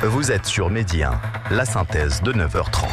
Vous êtes sur Midi 1, la synthèse de 9h30.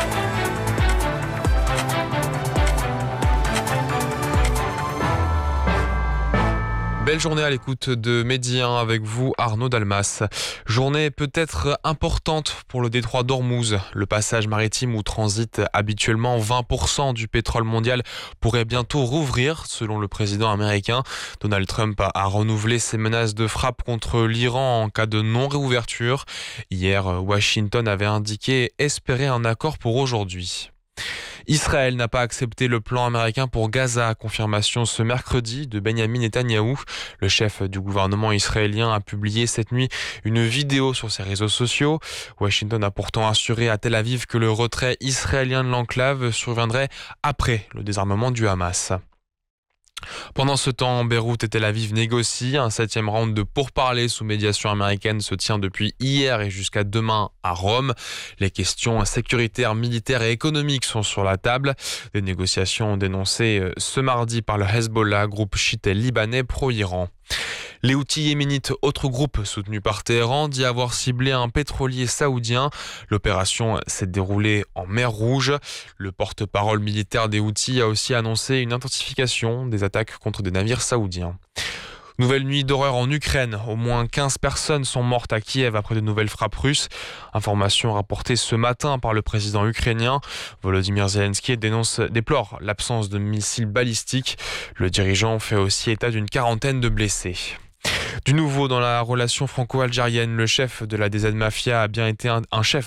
Belle journée à l'écoute de Midi 1 avec vous, Arnaud Dalmas. Journée peut-être importante pour le détroit d'Ormuz. Le passage maritime où transite habituellement 20% du pétrole mondial pourrait bientôt rouvrir, selon le président américain. Donald Trump a renouvelé ses menaces de frappe contre l'Iran en cas de non-réouverture. Hier, Washington avait indiqué espérer un accord pour aujourd'hui. Israël n'a pas accepté le plan américain pour Gaza, confirmation ce mercredi de Benyamin Netanyahou. Le chef du gouvernement israélien a publié cette nuit une vidéo sur ses réseaux sociaux. Washington a pourtant assuré à Tel Aviv que le retrait israélien de l'enclave surviendrait après le désarmement du Hamas. Pendant ce temps, Beyrouth et Tel Aviv négocient. Un 7e round de pourparlers sous médiation américaine se tient depuis hier et jusqu'à demain à Rome. Les questions sécuritaires, militaires et économiques sont sur la table. Des négociations dénoncées ce mardi par le Hezbollah, groupe chiite libanais pro-Iran. Les Houthis yéménites, autre groupe soutenu par Téhéran, dit avoir ciblé un pétrolier saoudien. L'opération s'est déroulée en mer Rouge. Le porte-parole militaire des Houthis a aussi annoncé une intensification des attaques contre des navires saoudiens. Nouvelle nuit d'horreur en Ukraine. Au moins 15 personnes sont mortes à Kiev après de nouvelles frappes russes. Information rapportée ce matin par le président ukrainien. Volodymyr Zelensky déplore l'absence de missiles balistiques. Le dirigeant fait aussi état d'une quarantaine de blessés. Du nouveau dans la relation franco-algérienne, un chef de la DZ Mafia a bien été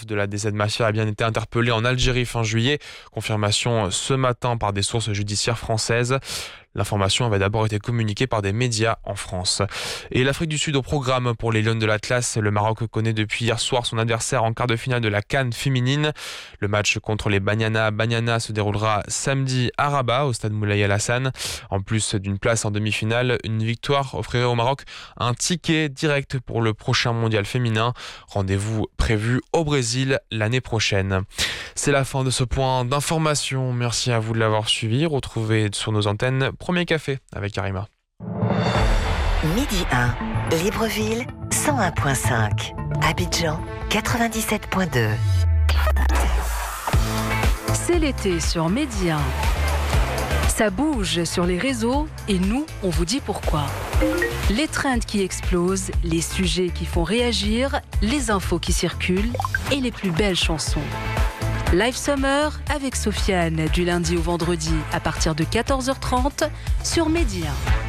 interpellé en Algérie fin juillet. Confirmation ce matin par des sources judiciaires françaises. L'information avait d'abord été communiquée par des médias en France. Et l'Afrique du Sud au programme pour les Lions de l'Atlas. Le Maroc connaît depuis hier soir son adversaire en quart de finale de la CAN féminine. Le match contre les Banyana se déroulera samedi à Rabat au stade Moulay El Hassan. En plus d'une place en demi-finale, une victoire offrirait au Maroc un ticket direct pour le prochain mondial féminin. Rendez-vous prévu au Brésil l'année prochaine. C'est la fin de ce point d'information. Merci à vous de l'avoir suivi. Retrouvez sur nos antennes Premier Café avec Karima. Midi 1, Libreville 101.5, Abidjan 97.2. C'est l'été sur Midi 1. Ça bouge sur les réseaux et nous, on vous dit pourquoi. Les trends qui explosent, les sujets qui font réagir, les infos qui circulent et les plus belles chansons. Live Summer avec Sofiane du lundi au vendredi à partir de 14h30 sur Midi 1.